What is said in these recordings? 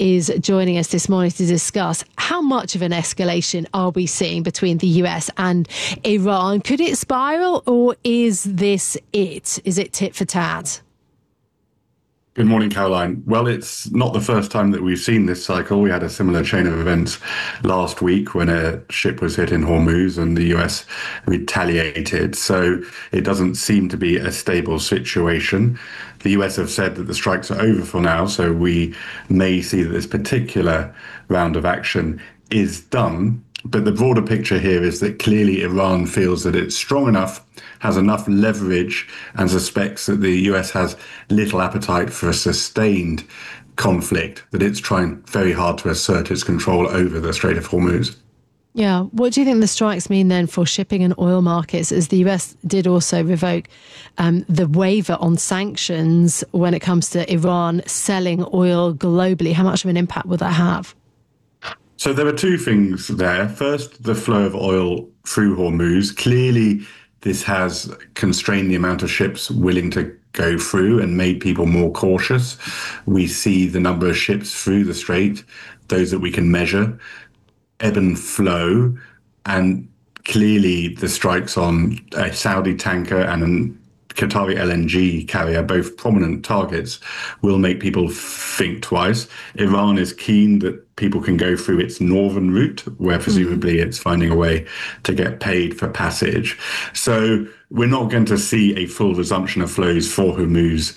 is joining us this morning to discuss how much of an escalation are we seeing between the US and Iran. Could it spiral, or is this it? Is it tit for tat? Good morning, Caroline. Well, it's not the first time that we've seen this cycle. We had a similar chain of events last week when a ship was hit in Hormuz and the US retaliated. So it doesn't seem to be a stable situation. The US have said that the strikes are over for now, so we may see that this particular round of action is done. But the broader picture here is that clearly Iran feels that it's strong enough, has enough leverage, and suspects that the US has little appetite for a sustained conflict, that it's trying very hard to assert its control over the Strait of Hormuz. Yeah. What do you think the strikes mean then for shipping and oil markets, as the US did also revoke the waiver on sanctions when it comes to Iran selling oil globally? How much of an impact will that have? So there are two things there. First, the flow of oil through Hormuz. Clearly, this has constrained the amount of ships willing to go through and made people more cautious. We see the number of ships through the strait, those that we can measure, ebb and flow. And clearly, the strikes on a Saudi tanker and a Qatari LNG carrier, both prominent targets, will make people think twice. Iran is keen that people can go through its northern route, where presumably it's finding a way to get paid for passage. So we're not going to see a full resumption of flows for Hormuz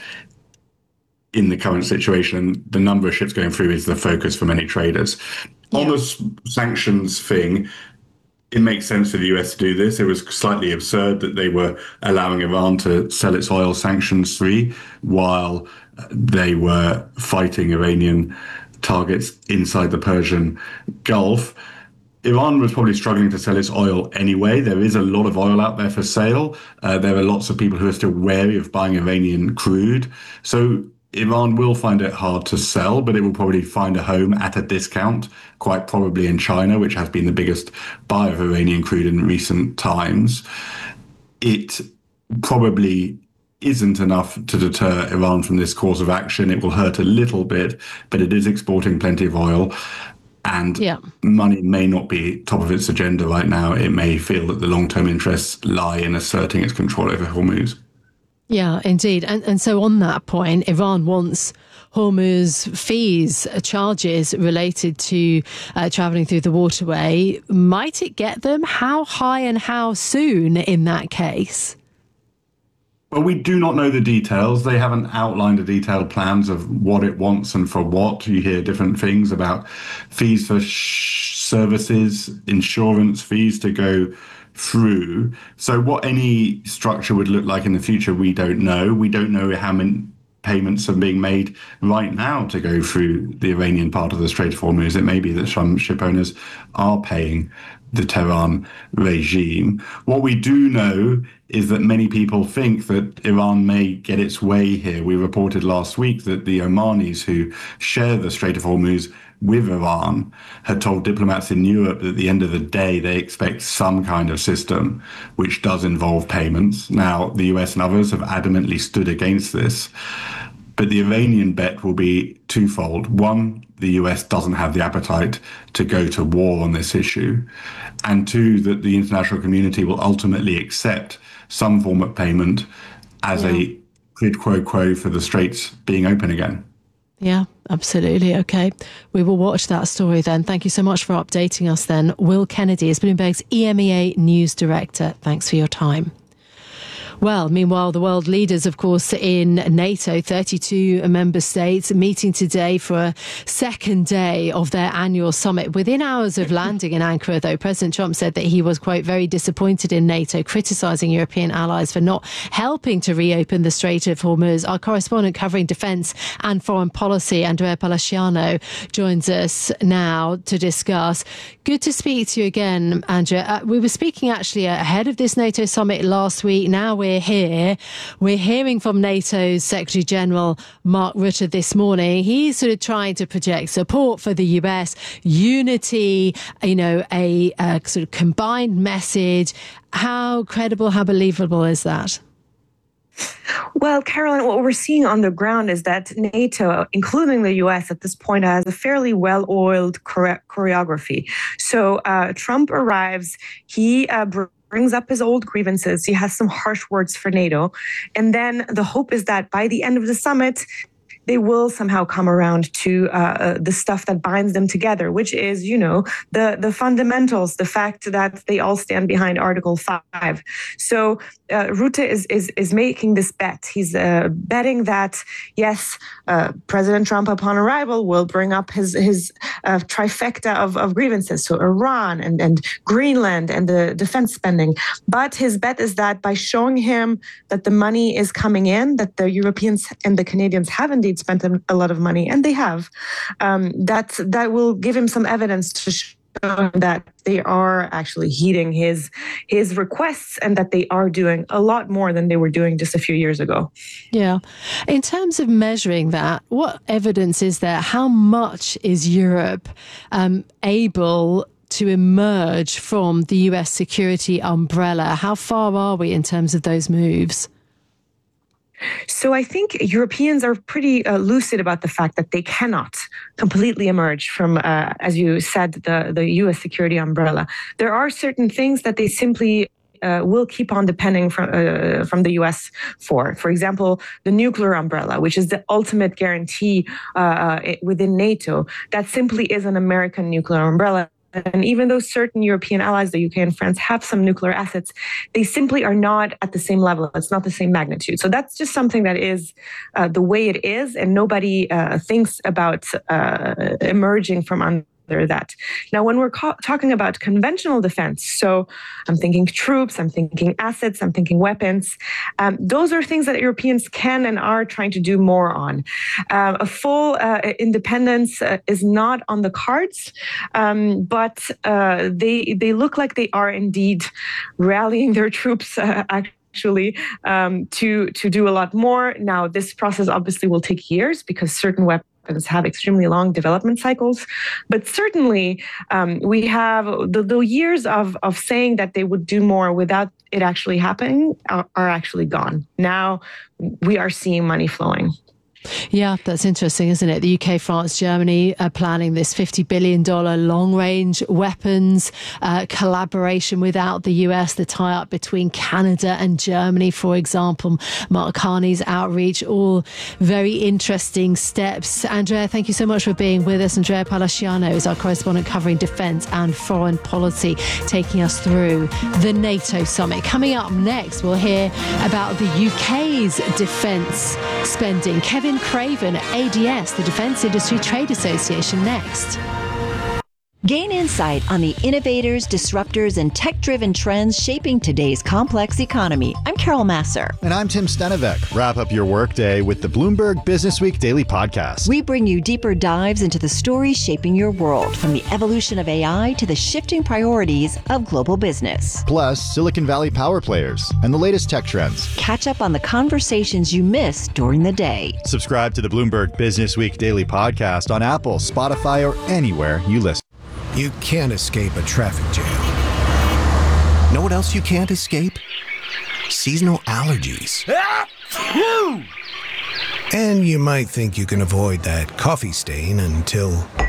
in the current situation. The number of ships going through is the focus for many traders. Yeah. On the sanctions thing, it makes sense for the US to do this. It was slightly absurd that they were allowing Iran to sell its oil sanctions-free while they were fighting Iranian targets inside the Persian Gulf. Iran was probably struggling to sell its oil anyway. There is a lot of oil out there for sale. There are lots of people who are still wary of buying Iranian crude. So Iran will find it hard to sell, but it will probably find a home at a discount, quite probably in China, which has been the biggest buyer of Iranian crude in recent times. It probably isn't enough to deter Iran from this course of action. It will hurt a little bit, but it is exporting plenty of oil. And money may not be top of its agenda right now. It may feel that the long-term interests lie in asserting its control over Hormuz. Yeah, indeed. And so on that point, Iran wants Hormuz fees, charges related to travelling through the waterway. Might it get them? How high and how soon in that case? Well, we do not know the details. They haven't outlined the detailed plans of what it wants and for what. You hear different things about fees for services, insurance fees to go through. So what any structure would look like in the future, we don't know. We don't know how many payments are being made right now to go through the Iranian part of the Strait of Hormuz. It may be that some ship owners are paying the Tehran regime. What we do know is that many people think that Iran may get its way here. We reported last week that the Omanis who share the Strait of Hormuz with Iran had told diplomats in Europe that at the end of the day, they expect some kind of system which does involve payments. Now, the US and others have adamantly stood against this, but the Iranian bet will be twofold. One, the US doesn't have the appetite to go to war on this issue. And two, that the international community will ultimately accept some form of payment as a quid pro quo for the straits being open again. Yeah, absolutely. Okay. We will watch that story then. Thank you so much for updating us then. Will Kennedy is Bloomberg's EMEA News Director. Thanks for your time. Well, meanwhile, the world leaders, of course, in NATO, 32 member states, meeting today for a second day of their annual summit. Within hours of landing in Ankara, though, President Trump said that he was, quote, very disappointed in NATO, criticising European allies for not helping to reopen the Strait of Hormuz. Our correspondent covering defence and foreign policy, Andrea Palaciano, joins us now to discuss. Good to speak to you again, Andrea. We were speaking actually ahead of this NATO summit last week. Now we're here. We're hearing from NATO's Secretary General Mark Rutte this morning. He's sort of trying to project support for the US, unity, a sort of combined message. How credible, how believable is that? Well, Caroline, what we're seeing on the ground is that NATO, including the US at this point, has a fairly well-oiled choreography. So Trump arrives, he brings up his old grievances, he has some harsh words for NATO, and then the hope is that by the end of the summit, they will somehow come around to the stuff that binds them together, which is, the fundamentals, the fact that they all stand behind Article 5. So Rutte is making this bet. He's betting that, yes, President Trump, upon arrival, will bring up his trifecta of grievances, so Iran and Greenland and the defense spending. But his bet is that by showing him that the money is coming in, that the Europeans and the Canadians have indeed spent a lot of money, and they have, that will give him some evidence to show that they are actually heeding his requests and that they are doing a lot more than they were doing just a few years ago. Yeah. In terms of measuring that, what evidence is there? How much is Europe able to emerge from the US security umbrella? How far are we in terms of those moves? So I think Europeans are pretty lucid about the fact that they cannot completely emerge from, as you said, the U.S. security umbrella. There are certain things that they simply will keep on depending from the U.S. for. For example, the nuclear umbrella, which is the ultimate guarantee within NATO. That simply is an American nuclear umbrella. And even though certain European allies, the UK and France, have some nuclear assets, they simply are not at the same level. It's not the same magnitude. So that's just something that is the way it is, and nobody thinks about emerging from under that. Now, when we're talking about conventional defense, so I'm thinking troops, I'm thinking assets, I'm thinking weapons, those are things that Europeans can and are trying to do more on. A full independence is not on the cards, but they look like they are indeed rallying their troops to do a lot more. Now, this process obviously will take years because certain weapons have extremely long development cycles. But certainly we have the years of saying that they would do more without it actually happening are actually gone. Now we are seeing money flowing. Yeah, that's interesting, isn't it? The UK, France, Germany are planning this $50 billion long-range weapons collaboration without the US, the tie-up between Canada and Germany, for example. Mark Carney's outreach, all very interesting steps. Andrea, thank you so much for being with us. Andrea Palaciano is our correspondent covering defence and foreign policy, taking us through the NATO summit. Coming up next, we'll hear about the UK's defence spending. Kevin Craven at ADS, the Defence Industry Trade Association, next. Gain insight on the innovators, disruptors, and tech-driven trends shaping today's complex economy. I'm Carol Masser. And I'm Tim Stenevec. Wrap up your workday with the Bloomberg Businessweek Daily Podcast. We bring you deeper dives into the stories shaping your world, from the evolution of AI to the shifting priorities of global business. Plus, Silicon Valley power players and the latest tech trends. Catch up on the conversations you missed during the day. Subscribe to the Bloomberg Businessweek Daily Podcast on Apple, Spotify, or anywhere you listen. You can't escape a traffic jam. Know what else you can't escape? Seasonal allergies. And you might think you can avoid that coffee stain until...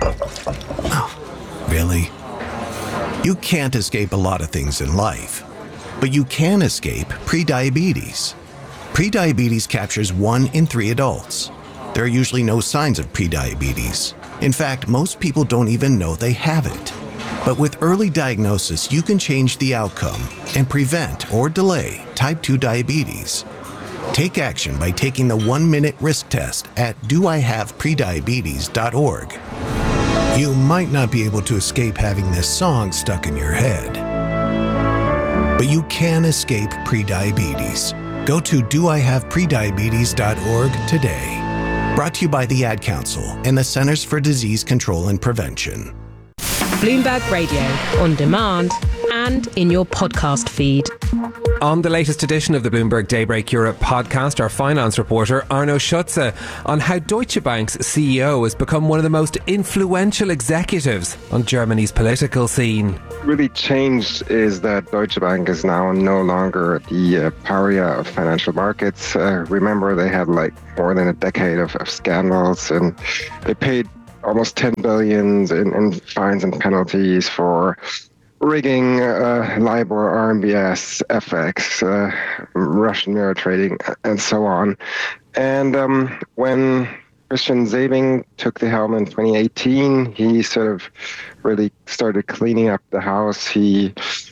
Oh, really? You can't escape a lot of things in life, but you can escape prediabetes. Prediabetes captures 1 in 3 adults. There are usually no signs of prediabetes. In fact, most people don't even know they have it. But with early diagnosis, you can change the outcome and prevent or delay type 2 diabetes. Take action by taking the 1-minute risk test at doihaveprediabetes.org. You might not be able to escape having this song stuck in your head, but you can escape prediabetes. Go to doihaveprediabetes.org today. Brought to you by the Ad Council and the Centers for Disease Control and Prevention. Bloomberg Radio, on demand and in your podcast feed. On the latest edition of the Bloomberg Daybreak Europe podcast, our finance reporter Arno Schutze on how Deutsche Bank's CEO has become one of the most influential executives on Germany's political scene. Really changed is that Deutsche Bank is now no longer the pariah of financial markets. Remember, they had like more than a decade of scandals, and they paid almost 10 billion in fines and penalties for rigging, LIBOR, RMBS, FX, Russian mirror trading, and so on. And when Christian Sewing took the helm in 2018, he sort of really started cleaning up the house. He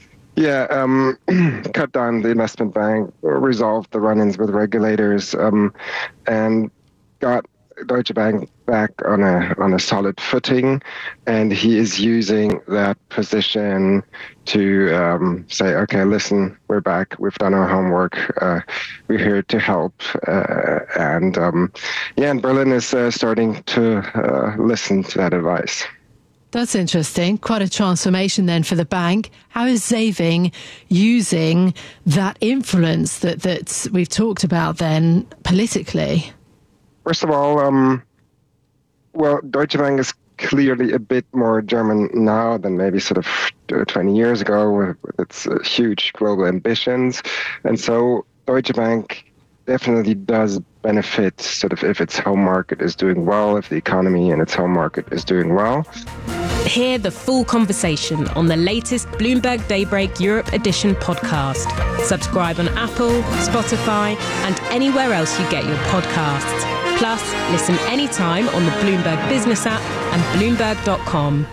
cut down the investment bank, resolved the run-ins with regulators, and got Deutsche Bank back on a solid footing, and he is using that position to say, okay, listen, we're back, we've done our homework, we're here to help, and Berlin is starting to listen to that advice. That's interesting. Quite a transformation then for the bank. How is Sewing using that influence that we've talked about then politically? First of all, Deutsche Bank is clearly a bit more German now than maybe sort of 20 years ago with its huge global ambitions. And so Deutsche Bank definitely does benefit sort of if its home market is doing well, if the economy in its home market is doing well. Hear the full conversation on the latest Bloomberg Daybreak Europe Edition podcast. Subscribe on Apple, Spotify, and anywhere else you get your podcasts. Plus, listen anytime on the Bloomberg Business app and Bloomberg.com.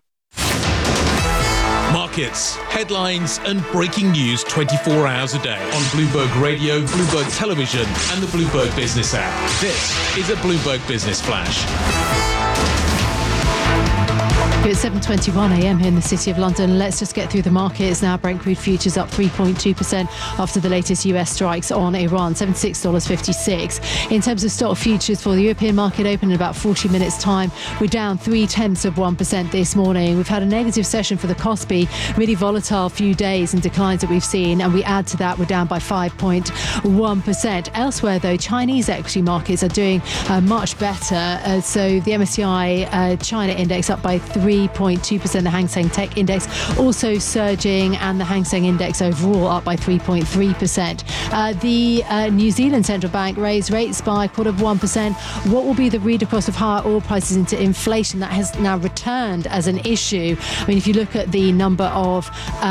Markets, headlines and breaking news 24 hours a day on Bloomberg Radio, Bloomberg Television and the Bloomberg Business app. This is a Bloomberg Business Flash. It's 7:21 a.m. here in the City of London. Let's just get through the markets now. Brent crude futures up 3.2% after the latest US strikes on Iran, $76.56. In terms of stock futures for the European market open in about 40 minutes' time, we're down 0.3% this morning. We've had a negative session for the Kospi, really volatile few days and declines that we've seen, and we add to that, we're down by 5.1%. Elsewhere, though, Chinese equity markets are doing much better. So the MSCI China index up by 3.2%, the Hang Seng Tech Index also surging, and the Hang Seng Index overall up by 3.3%. The New Zealand Central Bank raised rates by 0.25%. What will be the read across of higher oil prices into inflation? That has now returned as an issue. I mean, if you look at the number of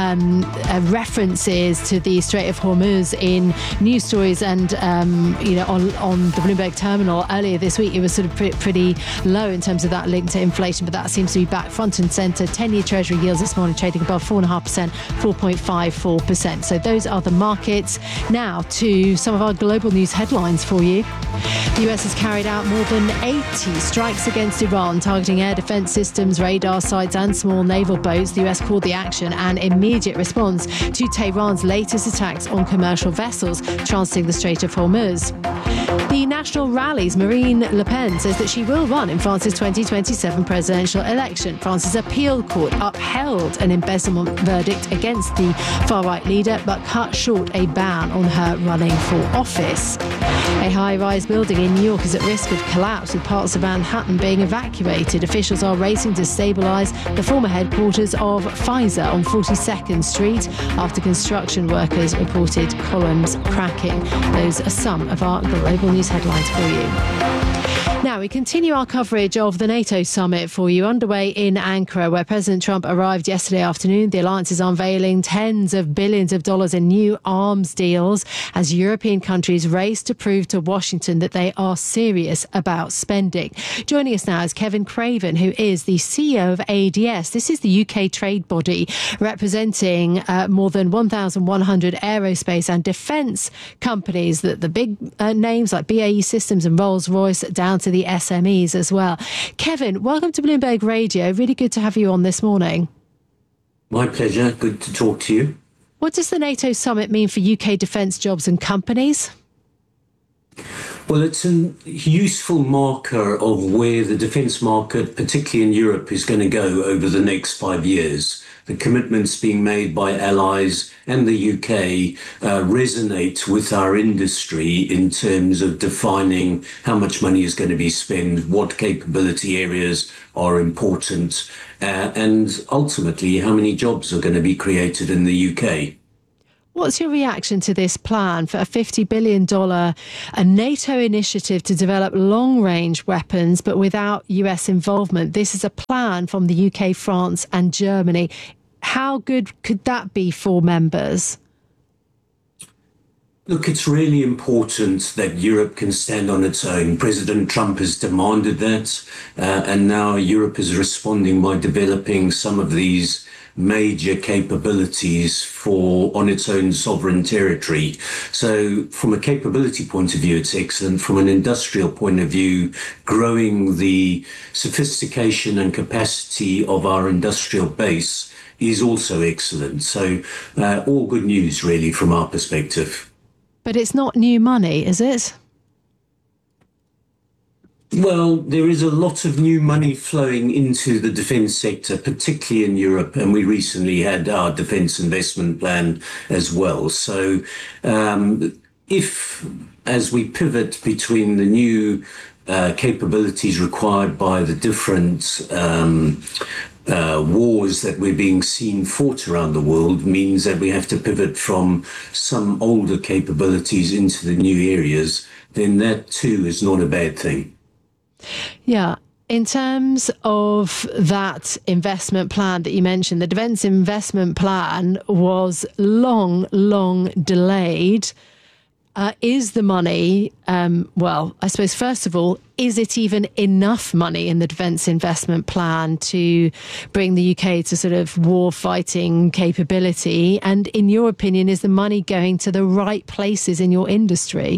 references to the Strait of Hormuz in news stories and on the Bloomberg terminal earlier this week, it was sort of pretty low in terms of that link to inflation, but that seems to be back front and centre. 10-year Treasury yields this morning trading above 4.5%, 4.54%. So those are the markets. Now to some of our global news headlines for you. The US has carried out more than 80 strikes against Iran, targeting air defence systems, radar sites and small naval boats. The US called the action an immediate response to Tehran's latest attacks on commercial vessels transiting the Strait of Hormuz. The National Rally's Marine Le Pen says that she will run in France's 2027 presidential election. France's appeal court upheld an embezzlement verdict against the far-right leader, but cut short a ban on her running for office. A high-rise building in New York is at risk of collapse, with parts of Manhattan being evacuated. Officials are racing to stabilise the former headquarters of Pfizer on 42nd Street after construction workers reported columns cracking. Those are some of our global news headlines for you. Now, we continue our coverage of the NATO summit for you, underway in Ankara, where President Trump arrived yesterday afternoon. The alliance is unveiling tens of billions of dollars in new arms deals as European countries race to prove to Washington that they are serious about spending. Joining us now is Kevin Craven, who is the CEO of ADS. This is the UK trade body representing more than 1,100 aerospace and defence companies, the big names like BAE Systems and Rolls-Royce, down to the SMEs as well. Kevin, welcome to Bloomberg Radio. Really good to have you on this morning. My pleasure. Good to talk to you. What does the NATO summit mean for UK defence jobs and companies? Well, it's a useful marker of where the defence market, particularly in Europe, is going to go over the next 5 years. the commitments being made by allies and the UK resonate with our industry in terms of defining how much money is going to be spent, what capability areas are important, and ultimately how many jobs are going to be created in the UK. What's your reaction to this plan for a $50 billion a NATO initiative to develop long-range weapons, but without US involvement? This is a plan from the UK, France and Germany. How good could that be for members? Look, it's really important that Europe can stand on its own. President Trump has demanded that, and now Europe is responding by developing some of these major capabilities on its own sovereign territory. So from a capability point of view, it's excellent. From an industrial point of view, growing the sophistication and capacity of our industrial base is also excellent. So all good news, really, from our perspective. But it's not new money, is it? Well, there is a lot of new money flowing into the defence sector, particularly in Europe, and we recently had our defence investment plan as well. So if, as we pivot between the new capabilities required by the different wars that we're being seen fought around the world, means that we have to pivot from some older capabilities into the new areas, then that too is not a bad thing. Yeah. In terms of that investment plan that you mentioned, the defence investment plan was long delayed. Is the money, well, I suppose, first of all, is it even enough money in the defence investment plan to bring the UK to sort of war-fighting capability? And in your opinion, is the money going to the right places in your industry?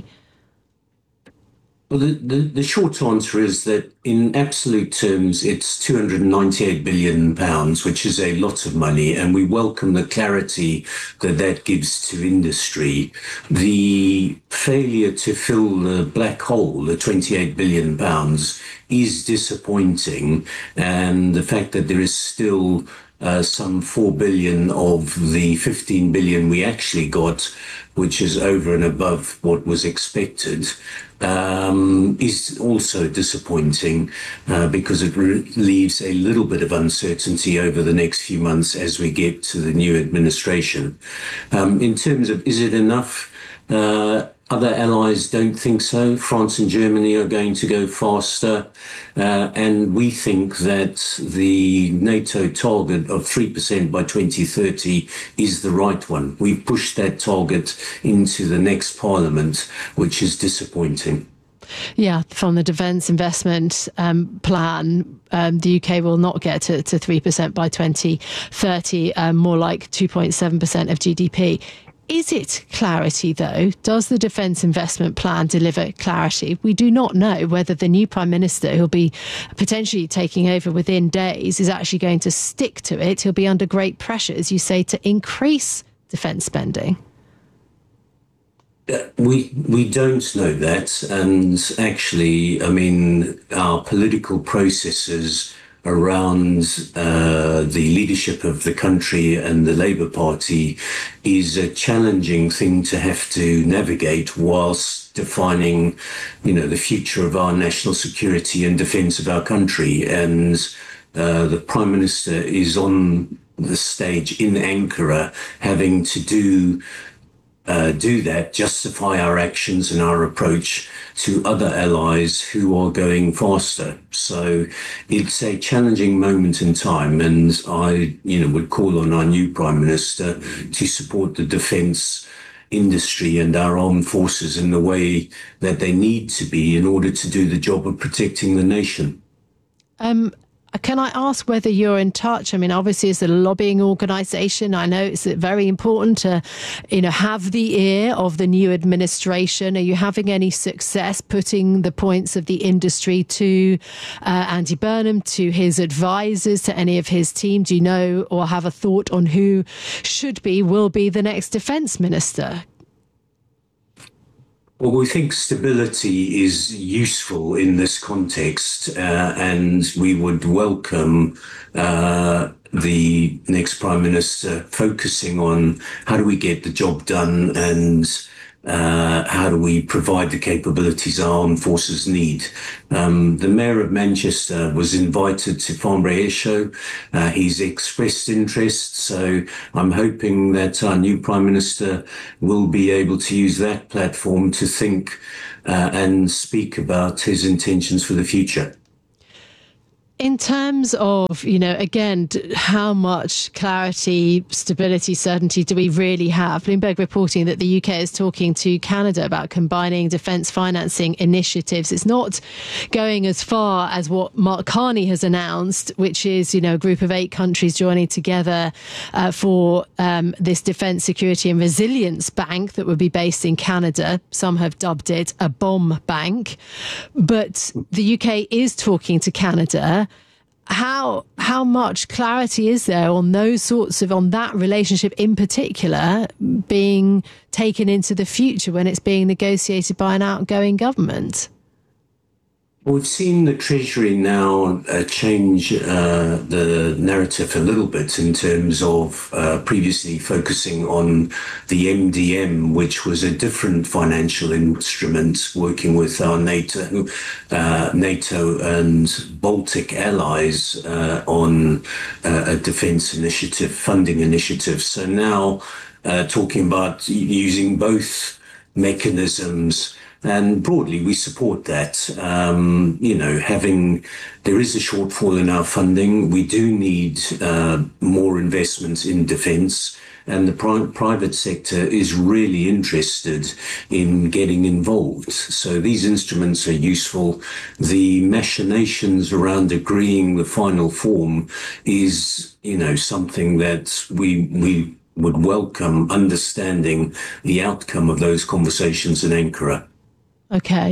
Well, the short answer is that in absolute terms, it's £298 billion, which is a lot of money, and we welcome the clarity that gives to industry. The failure to fill the black hole, the £28 billion, is disappointing, and the fact that there is still some 4 billion of the 15 billion we actually got, which is over and above what was expected, is also disappointing because it leaves a little bit of uncertainty over the next few months as we get to the new administration. In terms of, is it enough? Other allies don't think so. France and Germany are going to go faster. And we think that the NATO target of 3% by 2030 is the right one. We've pushed that target into the next parliament, which is disappointing. Yeah, from the defence investment plan, the UK will not get to 3% by 2030, more like 2.7% of GDP. Is it clarity, though? Does the defence investment plan deliver clarity? We do not know whether the new Prime Minister, who'll be potentially taking over within days, is actually going to stick to it. He'll be under great pressure, as you say, to increase defence spending. We don't know that. And actually, I mean, our political processes around the leadership of the country and the Labour Party is a challenging thing to have to navigate whilst defining, the future of our national security and defence of our country. And the Prime Minister is on the stage in Ankara having to do that, justify our actions and our approach to other allies who are going faster. So it's a challenging moment in time, and I, would call on our new Prime Minister to support the defence industry and our armed forces in the way that they need to be in order to do the job of protecting the nation. Can I ask whether you're in touch? I mean, obviously, as a lobbying organisation, I know it's very important to, have the ear of the new administration. Are you having any success putting the points of the industry to Andy Burnham, to his advisors, to any of his team? Do you know or have a thought on who will be the next defence minister? Well, we think stability is useful in this context, and we would welcome the next Prime Minister focusing on how do we get the job done and how do we provide the capabilities our armed forces need. The Mayor of Manchester was invited to Farnborough Air Show. He's expressed interest, so I'm hoping that our new Prime Minister will be able to use that platform to think and speak about his intentions for the future. In terms of, again, how much clarity, stability, certainty do we really have? Bloomberg reporting that the UK is talking to Canada about combining defence financing initiatives. It's not going as far as what Mark Carney has announced, which is, a group of 8 countries joining together for this Defence Security and Resilience Bank that would be based in Canada. Some have dubbed it a bomb bank. But the UK is talking to Canada. How much clarity is there on on that relationship in particular being taken into the future when it's being negotiated by an outgoing government? We've seen the Treasury now change the narrative a little bit in terms of previously focusing on the MDM, which was a different financial instrument working with our NATO and Baltic allies on a defence initiative, funding initiative. So now talking about using both mechanisms. And broadly, we support that. There is a shortfall in our funding. We do need more investments in defence, and the private sector is really interested in getting involved. So these instruments are useful. The machinations around agreeing the final form is, something that we would welcome, understanding the outcome of those conversations in Ankara. Okay.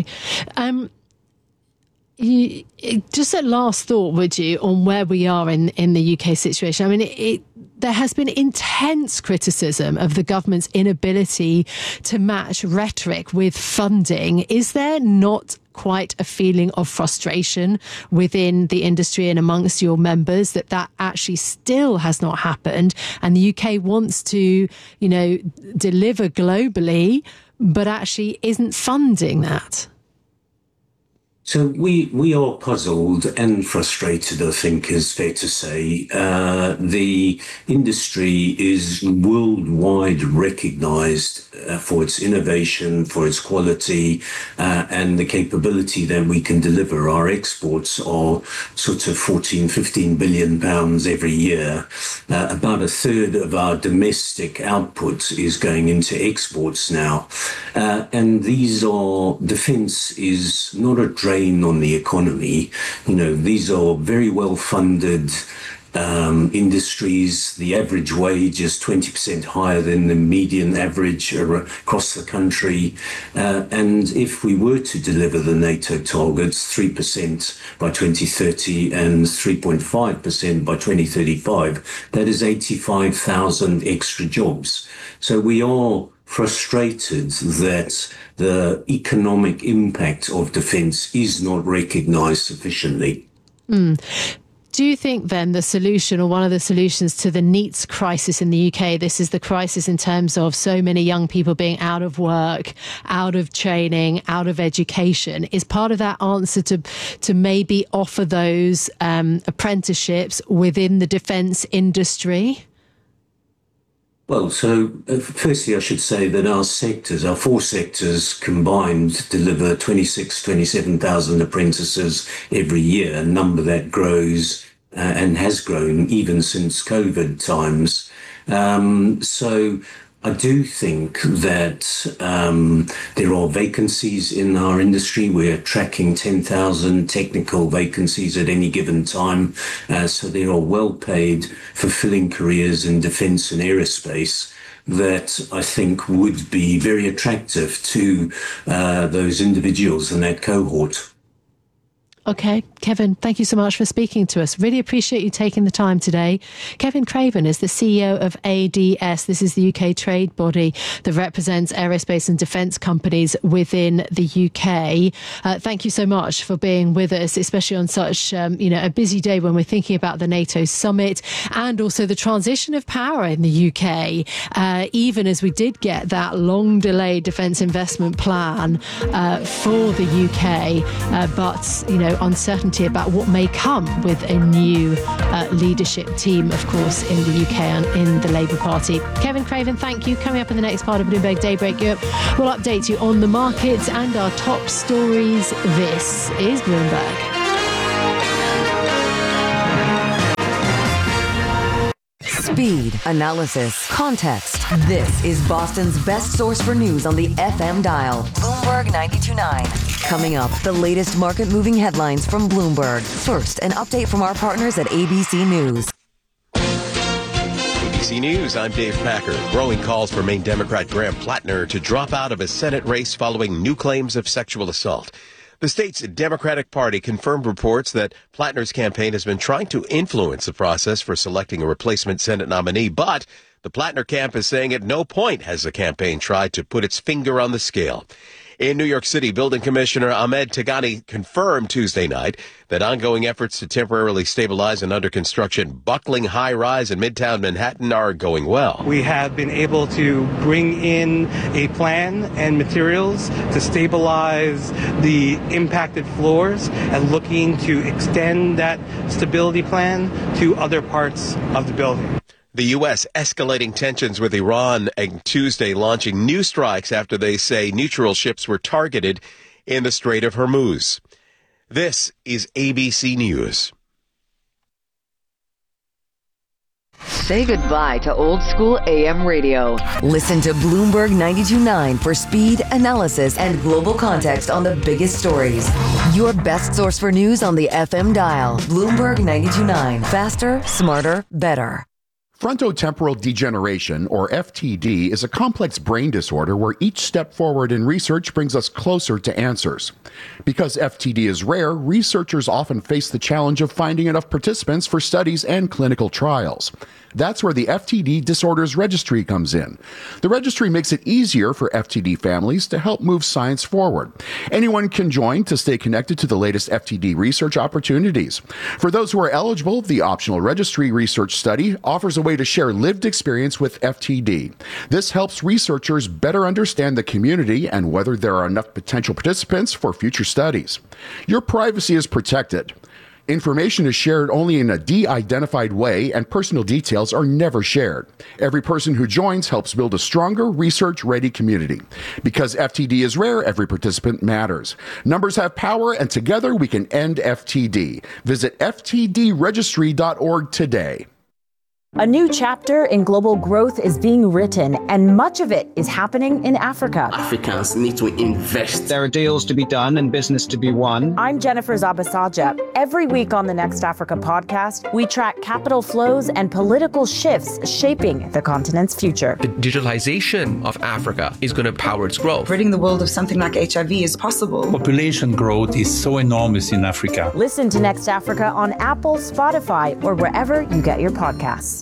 Just a last thought, would you, on where we are in the UK situation? I mean, there has been intense criticism of the government's inability to match rhetoric with funding. Is there not quite a feeling of frustration within the industry and amongst your members that actually still has not happened, and the UK wants to, deliver globally, but actually isn't funding that? So we are puzzled and frustrated, I think is fair to say. The industry is worldwide recognized for its innovation, for its quality, and the capability that we can deliver. Our exports are sort of 15 billion pounds every year. About a third of our domestic output is going into exports now. And defence is not a drain on the economy. These are very well funded industries. The average wage is 20% higher than the median average across the country. And if we were to deliver the NATO targets, 3% by 2030 and 3.5% by 2035, that is 85,000 extra jobs. So we are frustrated that the economic impact of defence is not recognised sufficiently. Do you think then the solution, or one of the solutions to the NEETs crisis in the UK, this is the crisis in terms of so many young people being out of work, out of training, out of education, is part of that answer to maybe offer those apprenticeships within the defence industry? Well, so firstly, I should say that our 4 sectors combined deliver 27,000 apprentices every year, a number that grows and has grown even since COVID times. So I do think that there are vacancies in our industry. We're tracking 10,000 technical vacancies at any given time. So there are well-paid, fulfilling careers in defence and aerospace that I think would be very attractive to those individuals in that cohort. Okay, Kevin, thank you so much for speaking to us. Really appreciate you taking the time today. Kevin Craven is the CEO of ADS. This is the UK trade body that represents aerospace and defence companies within the UK. Thank you so much for being with us, especially on such a busy day when we're thinking about the NATO summit and also the transition of power in the UK. Even as we did get that long delayed defence investment plan for the UK, but uncertainty about what may come with a new leadership team, of course, in the UK and in the Labour Party. Kevin Craven, thank you. Coming up in the next part of Bloomberg Daybreak Europe, we'll update you on the markets and our top stories. This is Bloomberg. Speed, analysis, context. This is Boston's best source for news on the FM dial. Bloomberg 92.9. Coming up, the latest market-moving headlines from Bloomberg. First, an update from our partners at ABC News. ABC News, I'm Dave Packer. Growing calls for Maine Democrat Graham Plattner to drop out of a Senate race following new claims of sexual assault. The state's Democratic Party confirmed reports that Plattner's campaign has been trying to influence the process for selecting a replacement Senate nominee, but the Plattner camp is saying at no point has the campaign tried to put its finger on the scale. In New York City, Building Commissioner Ahmed Tagani confirmed Tuesday night that ongoing efforts to temporarily stabilize an under-construction buckling high-rise in Midtown Manhattan are going well. We have been able to bring in a plan and materials to stabilize the impacted floors and looking to extend that stability plan to other parts of the building. The U.S. escalating tensions with Iran and Tuesday launching new strikes after they say neutral ships were targeted in the Strait of Hormuz. This is ABC News. Say goodbye to old school AM radio. Listen to Bloomberg 92.9 for speed, analysis, and global context on the biggest stories. Your best source for news on the FM dial. Bloomberg 92.9. Faster, smarter, better. Frontotemporal degeneration, or FTD, is a complex brain disorder where each step forward in research brings us closer to answers. Because FTD is rare, researchers often face the challenge of finding enough participants for studies and clinical trials. That's where the FTD Disorders Registry comes in. The registry makes it easier for FTD families to help move science forward. Anyone can join to stay connected to the latest FTD research opportunities. For those who are eligible, the optional registry research study offers a way to share lived experience with FTD. This helps researchers better understand the community and whether there are enough potential participants for future studies. Your privacy is protected. Information is shared only in a de-identified way, and personal details are never shared. Every person who joins helps build a stronger, research-ready community. Because FTD is rare, every participant matters. Numbers have power, and together we can end FTD. Visit ftdregistry.org today. A new chapter in global growth is being written, and much of it is happening in Africa. Africans need to invest. There are deals to be done and business to be won. I'm Jennifer Zabasaja. Every week on the Next Africa podcast, we track capital flows and political shifts shaping the continent's future. The digitalization of Africa is going to power its growth. Ridding the world of something like HIV is possible. Population growth is so enormous in Africa. Listen to Next Africa on Apple, Spotify, or wherever you get your podcasts.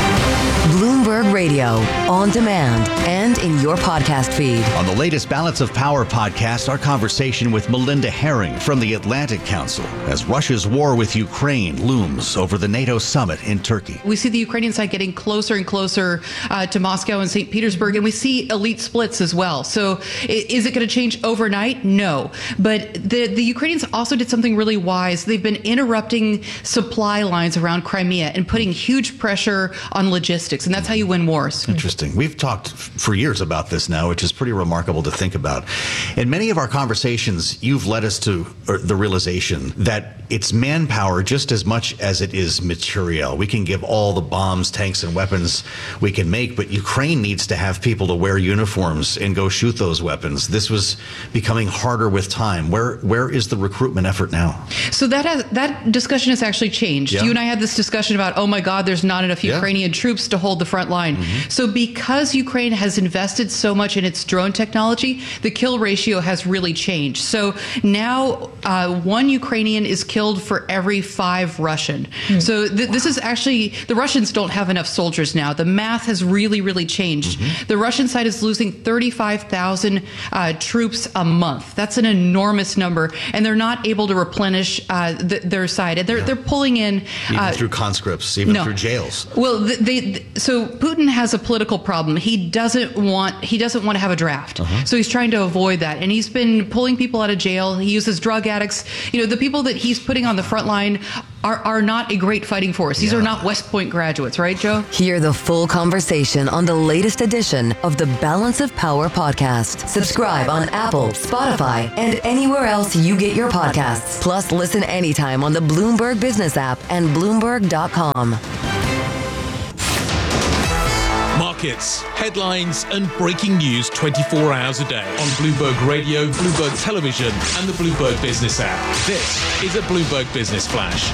Bloomberg Radio, on demand and in your podcast feed. On the latest Balance of Power podcast, our conversation with Melinda Herring from the Atlantic Council as Russia's war with Ukraine looms over the NATO summit in Turkey. We see the Ukrainian side getting closer and closer to Moscow and St. Petersburg, and we see elite splits as well. So is it going to change overnight? No. But the Ukrainians also did something really wise. They've been interrupting supply lines around Crimea and putting huge pressure on logistics. And that's how you win wars. Interesting. We've talked for years about this now, which is pretty remarkable to think about. In many of our conversations, you've led us to the realization that it's manpower just as much as it is material. We can give all the bombs, tanks, and weapons we can make, but Ukraine needs to have people to wear uniforms and go shoot those weapons. This was becoming harder with time. Where is the recruitment effort now? So that discussion has actually changed. Yeah. You and I had this discussion about, oh my God, there's not enough Ukrainian troops to hold the front line. So because Ukraine has invested so much in its drone technology, the kill ratio has really changed. So now 1 Ukrainian is killed for every 5 Russian. So this is actually, the Russians don't have enough soldiers now. The math has really changed. The Russian side is losing 35,000 troops a month. That's an enormous number, and they're not able to replenish their side. And they're pulling in even through conscripts, even through jails. Well, so Putin has a political problem. He doesn't want to have a draft. So he's trying to avoid that, and he's been pulling people out of jail. He uses drug addicts. The people that he's putting on the front line are not a great fighting force. These are not West Point graduates, right, Joe? Hear the full conversation on the latest edition of the Balance of Power podcast. Subscribe on Apple, Spotify, and anywhere else you get your podcasts. Plus, listen anytime on the Bloomberg Business app and Bloomberg.com. Markets, headlines, and breaking news 24 hours a day on Bloomberg Radio, Bloomberg Television, and the Bloomberg Business app. This is a Bloomberg Business Flash.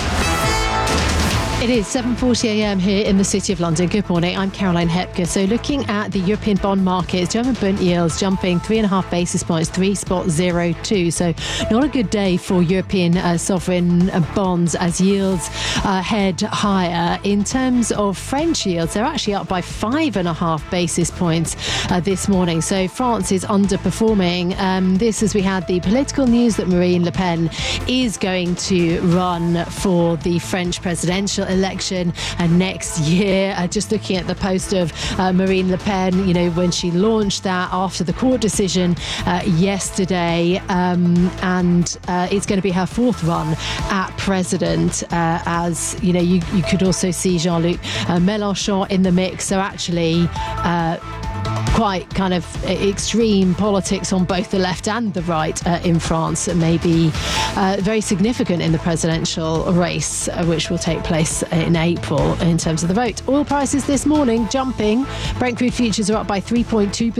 It is 7:40 a.m. here in the City of London. Good morning. I'm Caroline Hepker. So looking at the European bond markets, German bond yields jumping 3.5 basis points, 3.02. So not a good day for European sovereign bonds as yields head higher. In terms of French yields, they're actually up by 5.5 basis points this morning. So France is underperforming. This as we had the political news that Marine Le Pen is going to run for the French presidential election next year. Just looking at the post of Marine Le Pen, when she launched that after the court decision yesterday, and it's going to be her 4th run at president. As you could also see Jean-Luc Mélenchon in the mix. So actually quite kind of extreme politics on both the left and the right in France, maybe very significant in the presidential race, which will take place in April in terms of the vote. Oil prices this morning jumping. Brent crude futures are up by 3.2%,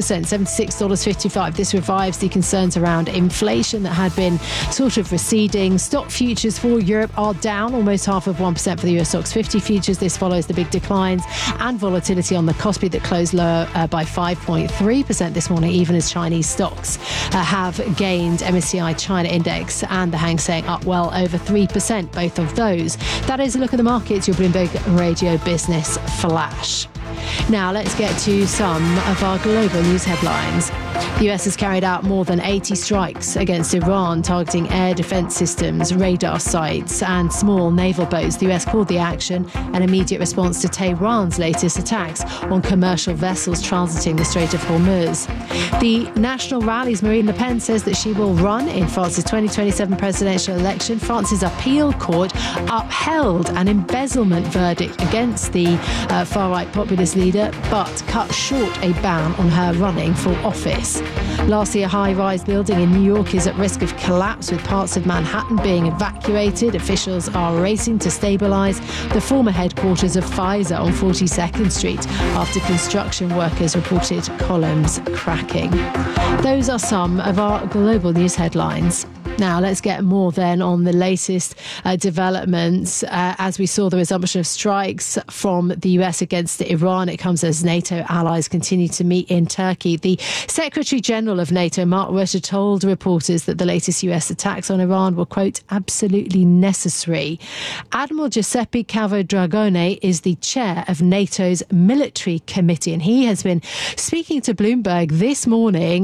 $76.55. This revives the concerns around inflation that had been sort of receding. Stock futures for Europe are down almost 0.5% for the US Stocks 50 futures. This follows the big declines and volatility on the Kospi that closed lower by 5.3% this morning, even as Chinese stocks have gained. MSCI China Index and the Hang Seng up well over 3%, both of those. That is a look at the markets, your Bloomberg Radio Business Flash. Now let's get to some of our global news headlines. The US has carried out more than 80 strikes against Iran, targeting air defense systems, radar sites and small naval boats. The US called the action an immediate response to Tehran's latest attacks on commercial vessels transiting the Strait of Hormuz. The National Rally's Marine Le Pen says that she will run in France's 2027 presidential election. France's appeal court upheld an embezzlement verdict against the far-right populist leader, but cut short a ban on her running for office. Lastly, a high-rise building in New York is at risk of collapse, with parts of Manhattan being evacuated. Officials are racing to stabilise the former headquarters of Pfizer on 42nd Street after construction workers reported columns cracking. Those are some of our global news headlines. Now, let's get more then on the latest developments. As we saw the resumption of strikes from the US against Iran, it comes as NATO allies continue to meet in Turkey. The Secretary General of NATO, Mark Rutte, told reporters that the latest US attacks on Iran were, quote, absolutely necessary. Admiral Giuseppe Cavadragone is the chair of NATO's military committee, and he has been speaking to Bloomberg this morning.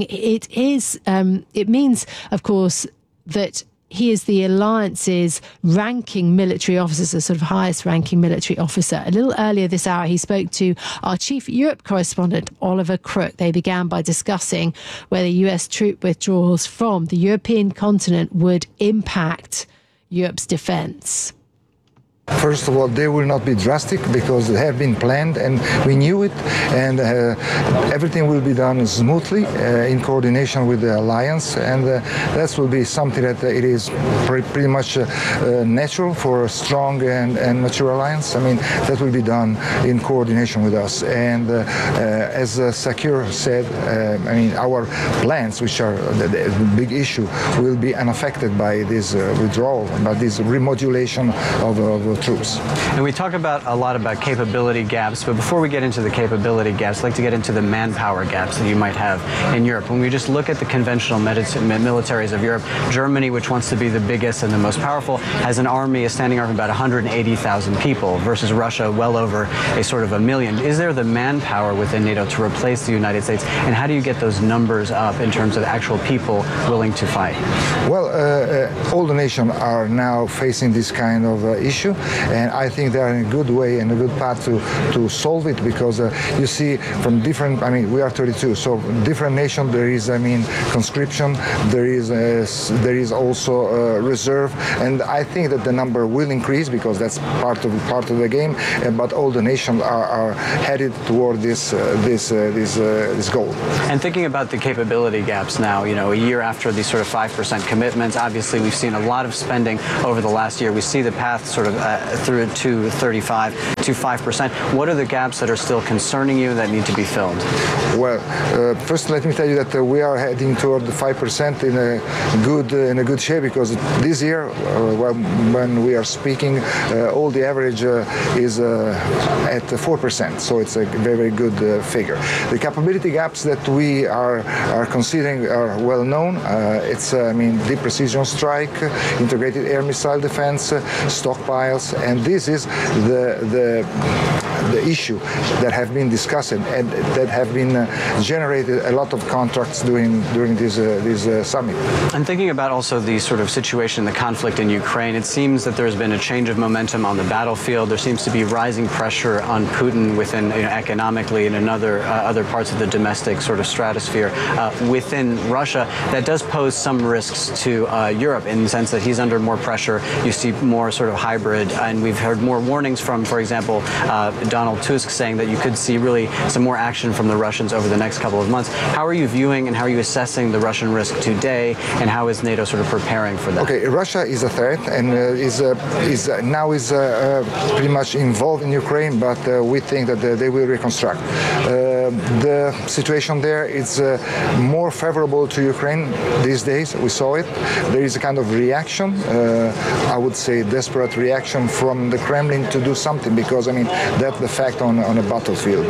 It means, of course, that he is the alliance's ranking military officer, so sort of highest ranking military officer. A little earlier this hour, he spoke to our chief Europe correspondent, Oliver Crook. They began by discussing whether US troop withdrawals from the European continent would impact Europe's defence. First of all, they will not be drastic because they have been planned and we knew it, and everything will be done smoothly in coordination with the alliance, and that will be something that it is pretty much natural for a strong and mature alliance. I mean, that will be done in coordination with us. And as Sakir said, our plans, which are the big issue, will be unaffected by this withdrawal, by this remodulation of NATO troops. And we talk a lot about capability gaps, but before we get into the capability gaps, I'd like to get into the manpower gaps that you might have in Europe. When we just look at the conventional militaries of Europe, Germany, which wants to be the biggest and the most powerful, has a standing army of about 180,000 people versus Russia well over a sort of 1 million. Is there the manpower within NATO to replace the United States? And how do you get those numbers up in terms of actual people willing to fight? Well, all the nations are now facing this kind of issue, and I think they are in a good way and a good path to solve it, because you see from different, we are 32, so different nations there is, conscription, there is also reserve, and I think that the number will increase because that's part of the game, but all the nations are headed toward this goal. And thinking about the capability gaps now, a year after these sort of 5% commitments, obviously we've seen a lot of spending over the last year. We see the path sort of through to 35 to 5%. What are the gaps that are still concerning you that need to be filled? Well, first let me tell you that we are heading toward the 5% in a good shape, because this year, when we are speaking, all the average is at 4%, so it's a very, very good figure. The capability gaps that we are considering are well known. It's deep precision strike, integrated air missile defense, stockpiles, and this is the issue that have been discussed and that have been generated a lot of contracts during this summit. And thinking about also the sort of situation, the conflict in Ukraine, it seems that there's been a change of momentum on the battlefield. There seems to be rising pressure on Putin within economically and in other parts of the domestic sort of stratosphere within Russia. That does pose some risks to Europe in the sense that he's under more pressure. You see more sort of hybrid, and we've heard more warnings from, for example, Donald Tusk saying that you could see really some more action from the Russians over the next couple of months. How are you viewing and how are you assessing the Russian risk today, and how is NATO sort of preparing for that? Okay, Russia is a threat and is pretty much involved in Ukraine, but we think that they will reconstruct. The situation there is more favorable to Ukraine these days. We saw it. There is a kind of reaction, I would say desperate reaction from the Kremlin to do something, because that's the fact on a battlefield.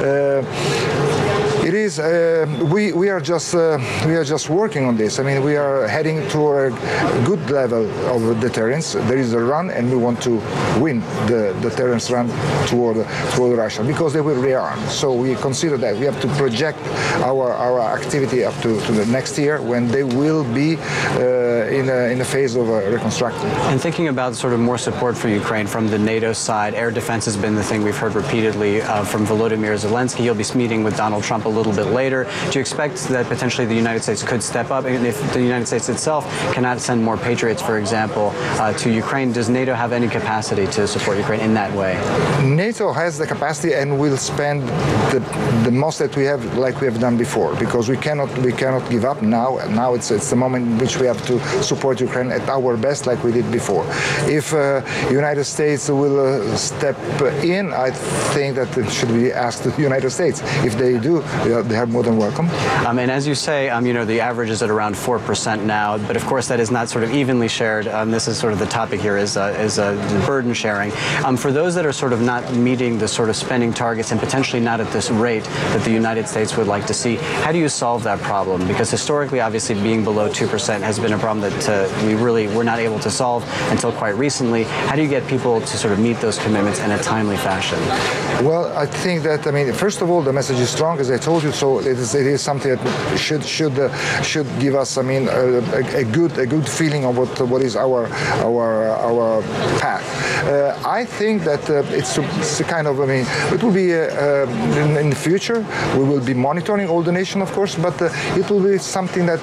It is. We are just working on this. We are heading toward a good level of deterrence. There is a run, and we want to win the deterrence run toward Russia, because they will rearm. So we consider that we have to project our activity up to the next year, when they will be in a phase of reconstruction. And thinking about sort of more support for Ukraine from the NATO side, air defense has been the thing we've heard repeatedly from Volodymyr Zelensky. He'll be meeting with Donald Trump a little bit later. Do you expect that potentially the United States could step up? And if the United States itself cannot send more Patriots, for example, to Ukraine, does NATO have any capacity to support Ukraine in that way? NATO has the capacity and will spend the most that we have, like we have done before, because we cannot give up now. Now it's the moment in which we have to support Ukraine at our best, like we did before. If United States will step in, I think that it should be asked to the United States. If they do, they are more than welcome. And as you say, the average is at around 4% now, but of course that is not sort of evenly shared. This is sort of the topic here is burden sharing. For those that are sort of not meeting the sort of spending targets and potentially not at this rate that the United States would like to see, how do you solve that problem? Because historically, obviously, being below 2% has been a problem that we really were not able to solve until quite recently. How do you get people to sort of meet those commitments in a timely fashion? Well, I think that, first of all, the message is strong, as I told you, so it is something that should give us, a good feeling of what is our path. I think that it's a kind of, it will be in the future. We will be monitoring all the nation, of course, but it will be something that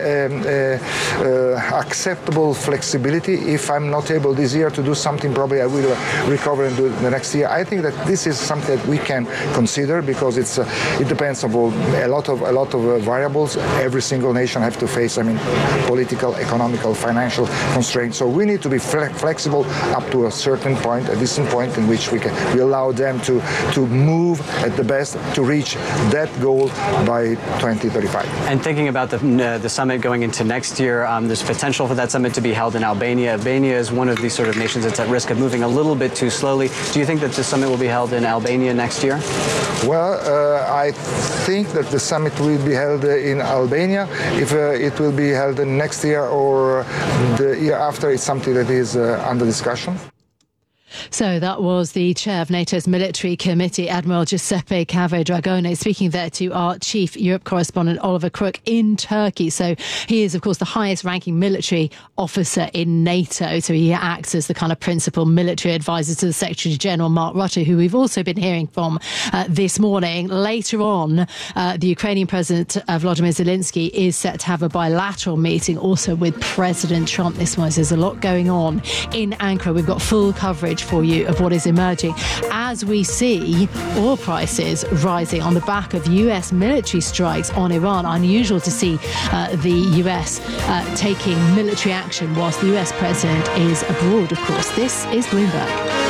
acceptable flexibility. If I'm not able this year to do something, probably I will recover and do it the next year. I think that this is something that we can consider, because it depends depends on a lot of variables. Every single nation have to face, political, economical, financial constraints. So we need to be flexible up to a certain point, a decent point in which we allow them to move at the best to reach that goal by 2035. And thinking about the summit going into next year, there's potential for that summit to be held in Albania. Albania is one of these sort of nations that's at risk of moving a little bit too slowly. Do you think that the summit will be held in Albania next year? Well, I think that the summit will be held in Albania. If it will be held next year or the year after, it's something that is under discussion. So that was the chair of NATO's military committee, Admiral Giuseppe Cave-Dragone, speaking there to our chief Europe correspondent, Oliver Crook, in Turkey. So he is, of course, the highest ranking military officer in NATO. So he acts as the kind of principal military advisor to the Secretary General, Mark Rutte, who we've also been hearing from this morning. Later on, the Ukrainian President Volodymyr Zelensky is set to have a bilateral meeting also with President Trump. This one, there's a lot going on in Ankara. We've got full coverage for you of what is emerging as we see oil prices rising on the back of US military strikes on Iran. Unusual to see the US taking military action whilst the US president is abroad, of course. This is Bloomberg.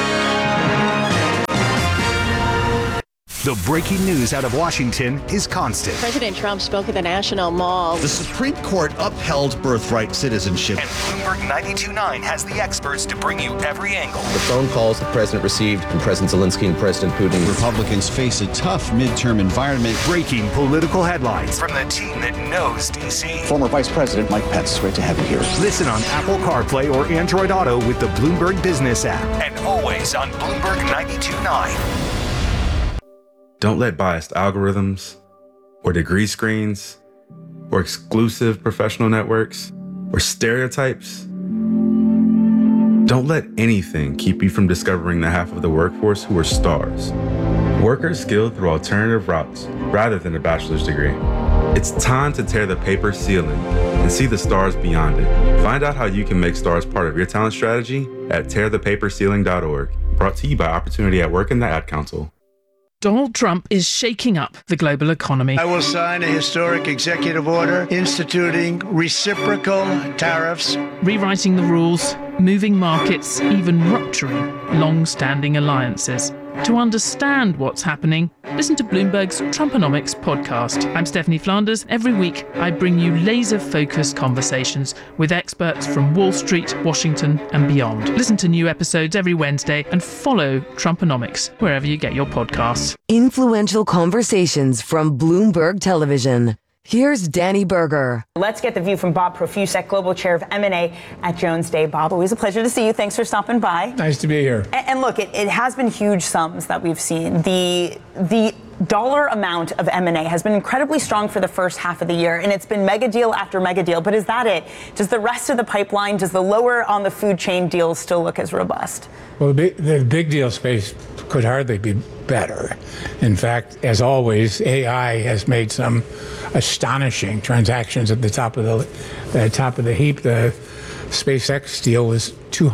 The breaking news out of Washington is constant. President Trump spoke at the National Mall. The Supreme Court upheld birthright citizenship. And Bloomberg 92.9 has the experts to bring you every angle. The phone calls the president received from President Zelensky and President Putin. Republicans face a tough midterm environment. Breaking political headlines from the team that knows D.C. Former Vice President Mike Pence, it's great to have you here. Listen on Apple CarPlay or Android Auto with the Bloomberg Business app. And always on Bloomberg 92.9. Don't let biased algorithms or degree screens or exclusive professional networks or stereotypes. Don't let anything keep you from discovering the half of the workforce who are stars. Workers skilled through alternative routes rather than a bachelor's degree. It's time to tear the paper ceiling and see the stars beyond it. Find out how you can make stars part of your talent strategy at tearthepaperceiling.org. Brought to you by Opportunity at Work and the Ad Council. Donald Trump is shaking up the global economy. I will sign a historic executive order instituting reciprocal tariffs, rewriting the rules, moving markets, even rupturing long-standing alliances. To understand what's happening, listen to Bloomberg's Trumponomics podcast. I'm Stephanie Flanders. Every week, I bring you laser-focused conversations with experts from Wall Street, Washington, and beyond. Listen to new episodes every Wednesday and follow Trumponomics wherever you get your podcasts. Influential conversations from Bloomberg Television. Here's Danny Berger. Let's get the view from Bob Profusek, Global Chair of M&A at Jones Day. Bob, always a pleasure to see you. Thanks for stopping by. Nice to be here. And look, it has been huge sums that we've seen. The dollar amount of M&A has been incredibly strong for the first half of the year, and it's been mega deal after mega deal. But is that it? Does the rest of the pipeline, does the lower on the food chain deals still look as robust? Well, the big deal space could hardly be better. In fact, as always, AI has made some astonishing transactions at the top of the heap. The SpaceX deal was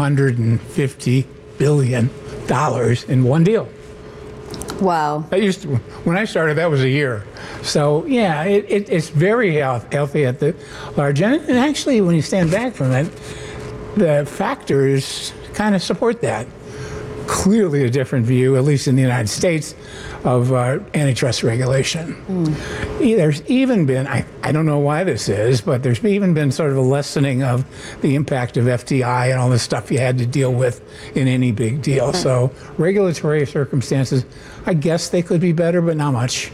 $250 billion in one deal. Wow. When I started, that was a year. So, yeah, it's very healthy at the large end. And actually, when you stand back from it, the factors kind of support that. Clearly a different view, at least in the United States, of antitrust regulation. There's even been, I don't know why this is, but there's even been sort of a lessening of the impact of FDI and all the stuff you had to deal with in any big deal. So regulatory circumstances, I guess they could be better, but not much.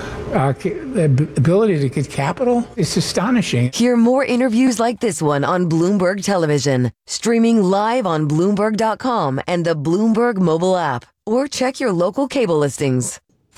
The ability to get capital is astonishing. Hear more interviews like this one on Bloomberg Television, streaming live on Bloomberg.com and the Bloomberg mobile app, or check your local cable listings.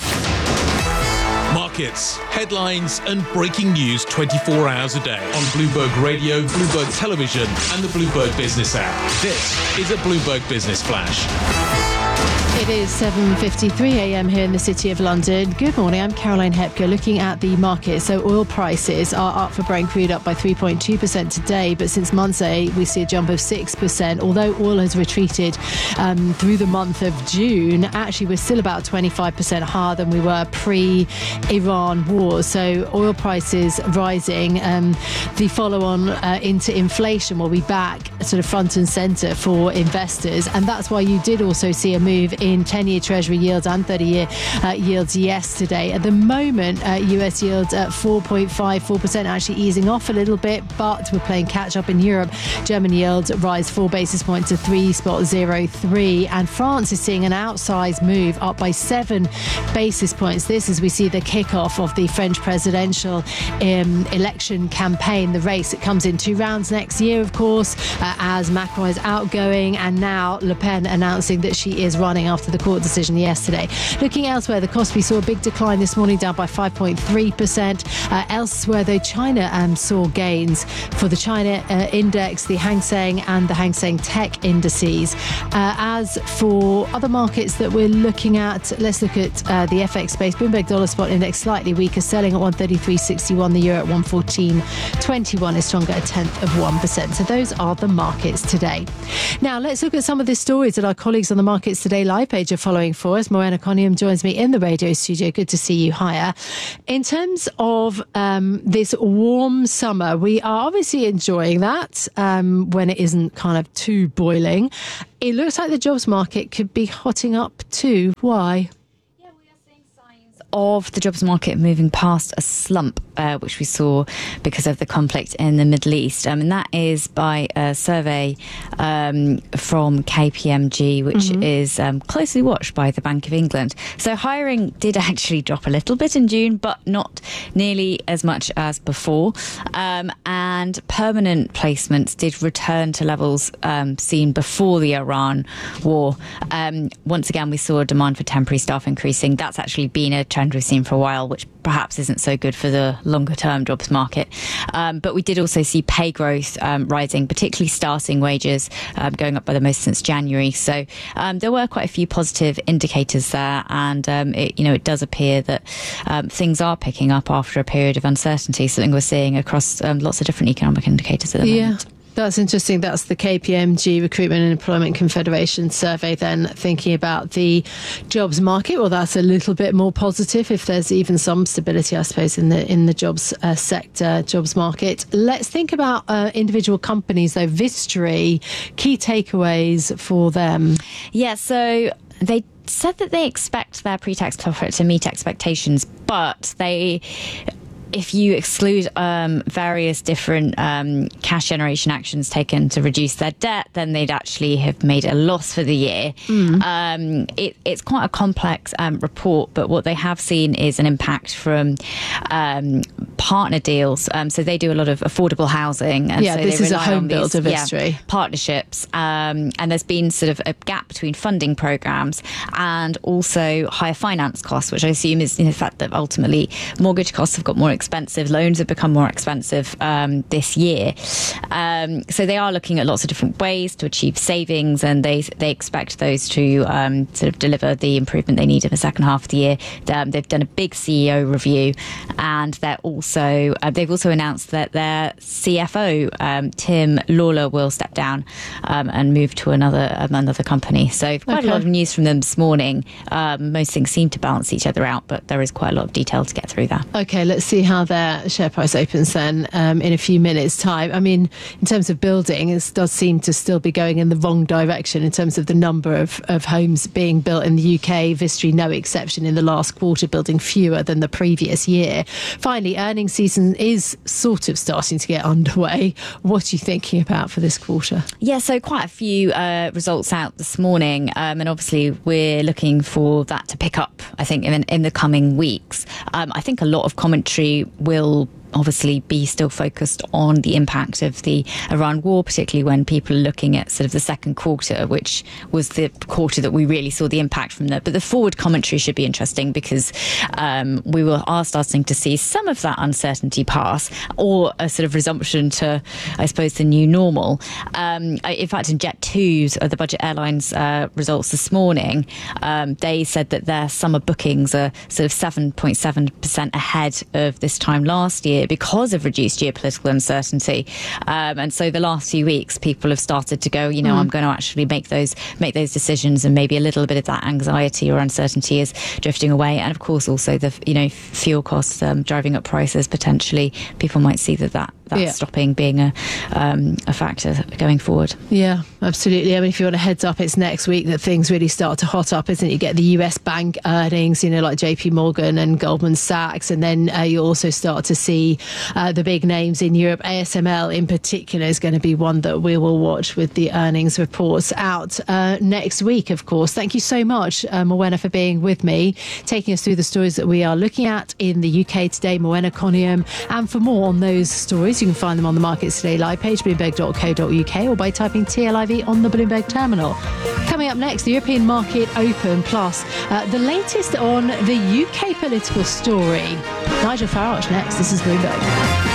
Markets, headlines, and breaking news 24 hours a day on Bloomberg Radio, Bloomberg Television, and the Bloomberg Business app. This is a Bloomberg Business Flash. It is 7:53 a.m. here in the City of London. Good morning, I'm Caroline Hepker. Looking at the market, so oil prices are up for Brent crude, up by 3.2% today, but since Monday we see a jump of 6%. Although oil has retreated through the month of June, actually we're still about 25% higher than we were pre-Iran war. So oil prices rising. The follow-on into inflation will be back sort of front and centre for investors, and that's why you did also see a move in 10-year Treasury yields and 30-year yields yesterday. At the moment, US yields at 4.54%, actually easing off a little bit, but we're playing catch up in Europe. German yields rise 4 basis points to 3.03, and France is seeing an outsized move up by 7 basis points. This as we see the kickoff of the French presidential election campaign, the race. It comes in 2 rounds next year, of course, as Macron is outgoing, and now Le Pen announcing that she is running after the court decision yesterday. Looking elsewhere, the Kospi saw a big decline this morning, down by 5.3%. Elsewhere, though, China saw gains for the China index, the Hang Seng and the Hang Seng Tech indices. As for other markets that we're looking at, let's look at the FX space. Bloomberg Dollar Spot Index slightly weaker, selling at 133.61. The euro at 114.21 is stronger, 0.1%. So those are the markets today. Now, let's look at some of the stories that our colleagues on the Markets Today live page are following for us. Morena Conium joins me in the radio studio. Good to see you. Hiya. In terms of this warm summer, we are obviously enjoying that when it isn't kind of too boiling. It looks like the jobs market could be hotting up too. Why? Of the jobs market moving past a slump, which we saw because of the conflict in the Middle East. And that is by a survey from KPMG, which is closely watched by the Bank of England. So hiring did actually drop a little bit in June, but not nearly as much as before. And permanent placements did return to levels seen before the Iran war. Once again, we saw demand for temporary staff increasing. That's actually been a trend we've seen for a while, which perhaps isn't so good for the longer term jobs market. But we did also see pay growth rising, particularly starting wages going up by the most since January. So there were quite a few positive indicators there, and it does appear that things are picking up after a period of uncertainty, something we're seeing across lots of different economic indicators at the moment. That's interesting. That's the KPMG Recruitment and Employment Confederation survey then, thinking about the jobs market. Well, that's a little bit more positive if there's even some stability, I suppose, in the jobs sector, jobs market. Let's think about individual companies, though. Vistry, key takeaways for them. Yeah, so they said that they expect their pre-tax profit to meet expectations, but if you exclude various different cash generation actions taken to reduce their debt, then they'd actually have made a loss for the year. It's quite a complex report, but what they have seen is an impact from partner deals. So they do a lot of affordable housing. And so this is a home build of Vistry. Partnerships. And there's been sort of a gap between funding programs and also higher finance costs, which I assume is the fact that ultimately mortgage costs have got more expensive, loans have become more expensive this year. So they are looking at lots of different ways to achieve savings, and they expect those to sort of deliver the improvement they need in the second half of the year. They've done a big CEO review, and they've also announced that their CFO, Tim Lawler, will step down and move to another company. So quite a lot of news from them this morning. Most things seem to balance each other out, but there is quite a lot of detail to get through there. Okay, let's see how their share price opens then in a few minutes' time. I mean, in terms of building, it does seem to still be going in the wrong direction in terms of the number of homes being built in the UK. Vistry, no exception in the last quarter, building fewer than the previous year. Finally, earnings season is sort of starting to get underway. What are you thinking about for this quarter? Yeah, so quite a few results out this morning, and obviously we're looking for that to pick up, I think, in the coming weeks. I think a lot of commentary will obviously be still focused on the impact of the Iran war, particularly when people are looking at sort of the second quarter, which was the quarter that we really saw the impact from that. But the forward commentary should be interesting because we are starting to see some of that uncertainty pass, or a sort of resumption to, I suppose, the new normal. In fact, in Jet2's, the budget airlines results this morning, they said that their summer bookings are sort of 7.7% ahead of this time last year because of reduced geopolitical uncertainty. And so the last few weeks, people have started to go, I'm going to actually make those decisions, and maybe a little bit of that anxiety or uncertainty is drifting away. And of course, also the fuel costs driving up prices. Potentially, people might see that's stopping being a factor going forward. Yeah, absolutely. I mean, if you want a heads up, it's next week that things really start to hot up, isn't it? You get the US bank earnings, like JP Morgan and Goldman Sachs, and then you also start to see the big names in Europe. ASML in particular is going to be one that we will watch with the earnings reports out next week, of course. Thank you so much, Morwenna, for being with me, taking us through the stories that we are looking at in the UK today. Morwenna Coniam. And for more on those stories, you can find them on the Markets Today live page, bloomberg.co.uk, or by typing TLIV on the Bloomberg terminal. Coming up next, the European Market Open, plus the latest on the UK political story. Nigel Farage next. This is Bloomberg.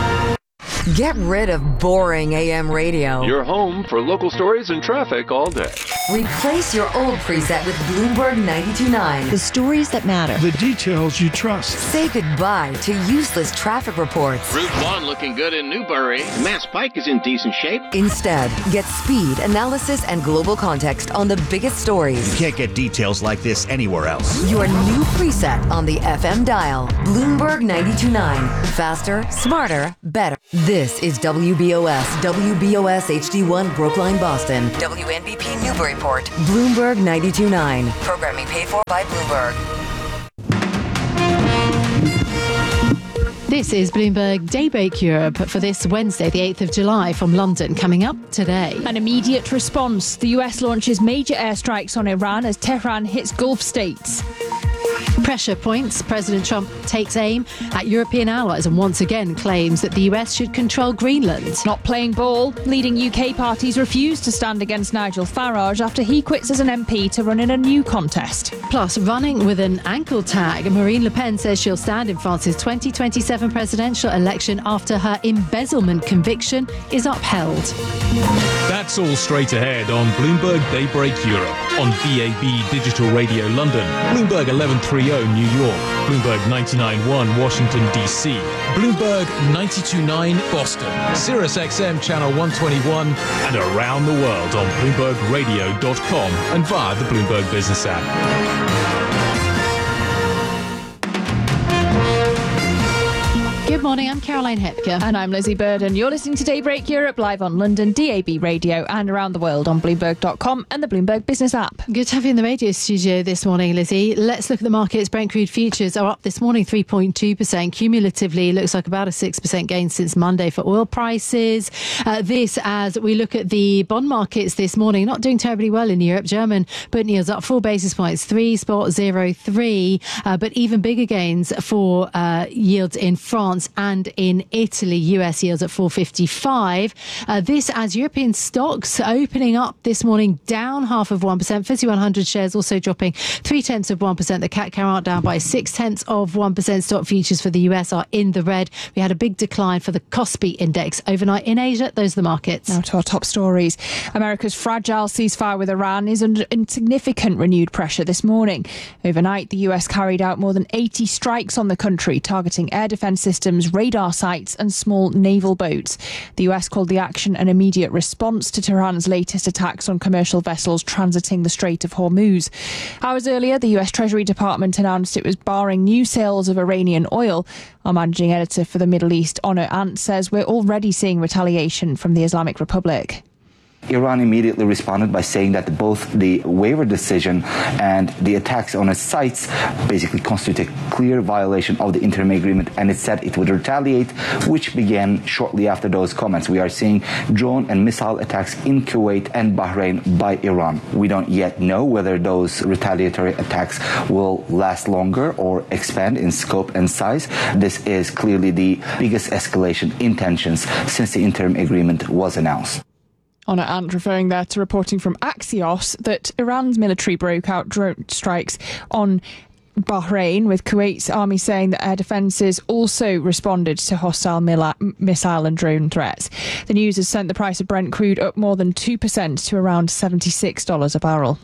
Get rid of boring AM radio. Your home for local stories and traffic all day. Replace your old preset with Bloomberg 92.9. The stories that matter. The details you trust. Say goodbye to useless traffic reports. Route 1 looking good in Newbury. Mass Pike is in decent shape. Instead, get speed, analysis, and global context on the biggest stories. You can't get details like this anywhere else. Your new preset on the FM dial. Bloomberg 92.9. Faster, smarter, better. This is WBOS HD1 Brookline, Boston. WNBP Newburyport. Bloomberg 92.9. Programming paid for by Bloomberg. This is Bloomberg Daybreak Europe for this Wednesday, the 8th of July, from London. Coming up today. An immediate response. The US launches major airstrikes on Iran as Tehran hits Gulf states. Pressure points. President Trump takes aim at European allies and once again claims that the US should control Greenland. Not playing ball. Leading UK parties refuse to stand against Nigel Farage after he quits as an MP to run in a new contest. Plus, running with an ankle tag. Marine Le Pen says she'll stand in France's 2027 presidential election after her embezzlement conviction is upheld. That's all straight ahead on Bloomberg Daybreak Europe, on DAB Digital Radio London, Bloomberg 1130 New York, Bloomberg 99.1 Washington DC, Bloomberg 92.9 Boston, Sirius XM Channel 121, and around the world on BloombergRadio.com and via the Bloomberg Business app. Good morning, I'm Caroline Hepker. And I'm Lizzie Burden. You're listening to Daybreak Europe live on London, DAB Radio, and around the world on Bloomberg.com and the Bloomberg Business app. Good to have you in the radio studio this morning, Lizzie. Let's look at the markets. Brent crude futures are up this morning 3.2%. Cumulatively, looks like about a 6% gain since Monday for oil prices. This as we look at the bond markets this morning, not doing terribly well in Europe. German Bund yields up 4 basis points, 3.03, but even bigger gains for yields in France and in Italy. US yields at 4.55. This as European stocks opening up this morning down 0.5%. FTSE 100 shares also dropping 0.3%. The CAC 40 down by 0.6%. Stock futures for the US are in the red. We had a big decline for the Kospi index overnight in Asia. Those are the markets. Now to our top stories. America's fragile ceasefire with Iran is under significant renewed pressure this morning. Overnight, the US carried out more than 80 strikes on the country, targeting air defense systems, radar sites and small naval boats. The US called the action an immediate response to Tehran's latest attacks on commercial vessels transiting the Strait of Hormuz. Hours earlier, the US Treasury Department announced it was barring new sales of Iranian oil. Our managing editor for the Middle East, Onur Ant, says we're already seeing retaliation from the Islamic Republic. Iran immediately responded by saying that both the waiver decision and the attacks on its sites basically constitute a clear violation of the interim agreement, and it said it would retaliate, which began shortly after those comments. We are seeing drone and missile attacks in Kuwait and Bahrain by Iran. We don't yet know whether those retaliatory attacks will last longer or expand in scope and size. This is clearly the biggest escalation in tensions since the interim agreement was announced. Honor Ant referring there to reporting from Axios that Iran's military broke out drone strikes on Bahrain, with Kuwait's army saying that air defences also responded to hostile missile and drone threats. The news has sent the price of Brent crude up more than 2% to around $76 a barrel.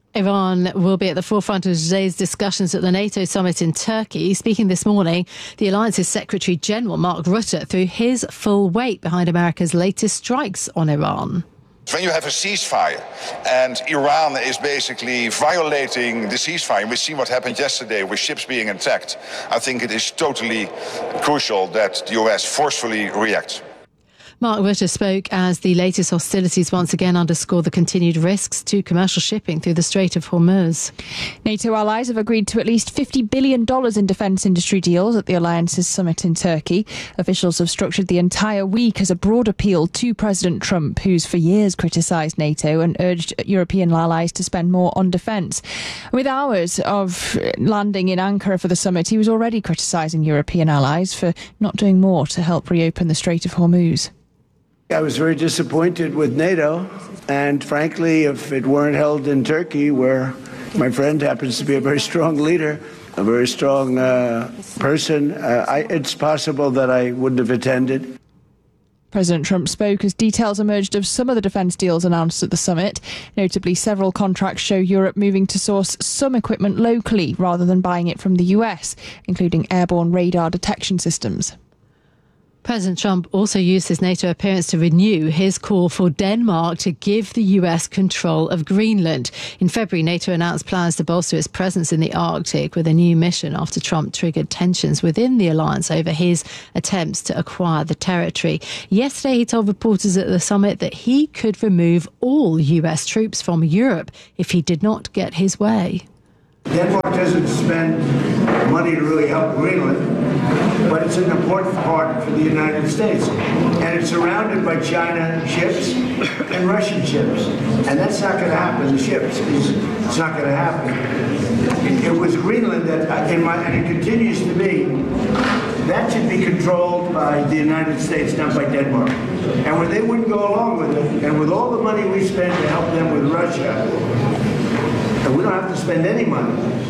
Iran will be at the forefront of today's discussions at the NATO summit in Turkey. Speaking this morning, the alliance's Secretary General Mark Rutte threw his full weight behind America's latest strikes on Iran. When you have a ceasefire and Iran is basically violating the ceasefire, we see what happened yesterday with ships being attacked, I think it is totally crucial that the US forcefully reacts. Mark Rutte spoke as the latest hostilities once again underscore the continued risks to commercial shipping through the Strait of Hormuz. NATO allies have agreed to at least $50 billion in defence industry deals at the alliance's summit in Turkey. Officials have structured the entire week as a broad appeal to President Trump, who's for years criticised NATO and urged European allies to spend more on defence. With hours of landing in Ankara for the summit, he was already criticising European allies for not doing more to help reopen the Strait of Hormuz. I was very disappointed with NATO, and frankly, if it weren't held in Turkey, where my friend happens to be a very strong leader, a very strong person, it's possible that I wouldn't have attended. President Trump spoke as details emerged of some of the defence deals announced at the summit. Notably, several contracts show Europe moving to source some equipment locally rather than buying it from the US, including airborne radar detection systems. President Trump also used his NATO appearance to renew his call for Denmark to give the US control of Greenland. In February, NATO announced plans to bolster its presence in the Arctic with a new mission after Trump triggered tensions within the alliance over his attempts to acquire the territory. Yesterday, he told reporters at the summit that he could remove all US troops from Europe if he did not get his way. Denmark doesn't spend money to really help Greenland, but it's an important part for the United States. And it's surrounded by China ships and Russian ships. And that's not going to happen. The ships, it's not going to happen. It was Greenland that, and it continues to be, that should be controlled by the United States, not by Denmark. And when they wouldn't go along with it, and with all the money we spend to help them with Russia, and we don't have to spend any money.